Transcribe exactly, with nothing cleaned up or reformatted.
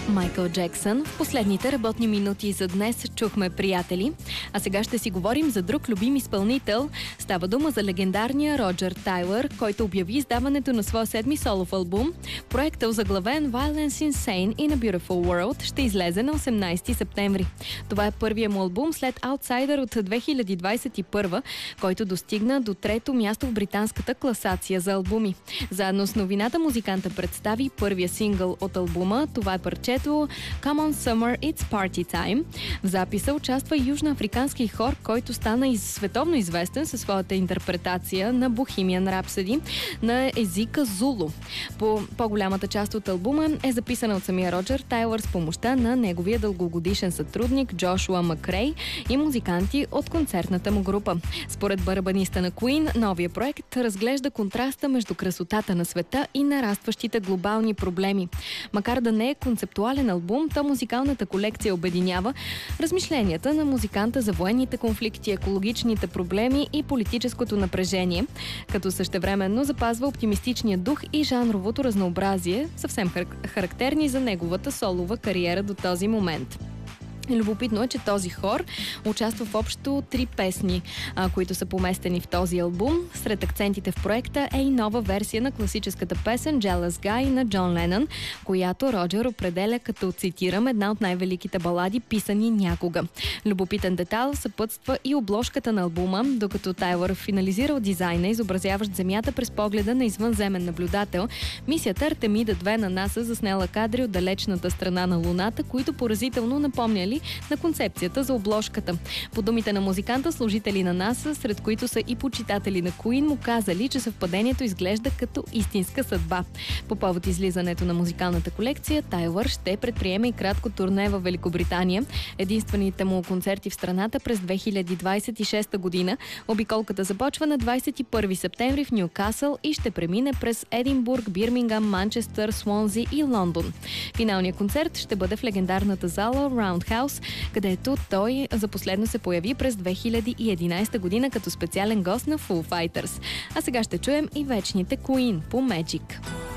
Майкъл Джексън. В последните работни минути за днес чухме Приятели, а сега ще си говорим за друг любим изпълнител. Става дума за легендарния Роджер Тайлър, който обяви издаването на своя седми солов албум. Проектът, озаглавен Violence Insane in a Beautiful World, ще излезе на осемнайсети септември. Това е първият му албум след Outsider от две хиляди двайсет и първа, който достигна до трето място в британската класация за албуми. Заедно с новината музиканта представи първия сингъл от албума. Това е парчето Come on Summer, It's Party Time. В записа участва южноафрикански хор, който стана и световно известен със своята интерпретация на Bohemian Rhapsody на езика зулу. По по-голямата част от албума е записана от самия Роджер Тайлър с помощта на неговия дългогодишен сътрудник Джошуа Макрей и музиканти от концертната му група. Според барабаниста на Queen, новия проект разглежда контраста между красотата на света и нарастващите глобални проблеми. Макар да не е концептуален албум, то музикалната колекция обединява размишленията на музиканта за военните конфликти, екологичните проблеми и политическото напрежение, като същевременно запазва оптимистичния дух и жанровото разнообразие, съвсем характерни за неговата солова кариера до този момент. Любопитно е, че този хор участва в общо три песни, а, които са поместени в този албум. Сред акцентите в проекта е и нова версия на класическата песен Jealous Guy на Джон Ленън, която Роджер определя като, цитирам, една от най-великите балади, писани някога. Любопитен детайл съпътства и обложката на албума, докато Тайлър финализирал дизайна, изобразяващ Земята през погледа на извънземен наблюдател. Мисията Артемида две на НАСА заснела кадри от далечната страна на Луната, които поразително напомняли на концепцията за обложката. По думите на музиканта, служители на НАСА, сред които са и почитатели на Queen, му казали, че съвпадението изглежда като истинска съдба. По повод излизането на музикалната колекция, Тайлър ще предприеме и кратко турне в Великобритания. Единствените му концерти в страната през две хиляди двайсет и шеста година. Обиколката започва на двайсет и първи септември в Нюкасъл и ще премине през Единбург, Бирмингам, Манчестър, Суонзи и Лондон. Финалният концерт ще бъде в легендарната зала Roundhouse, където той за последно се появи през две хиляди и единайсета година като специален гост на Foo Fighters. А сега ще чуем и вечните Queen по Magic.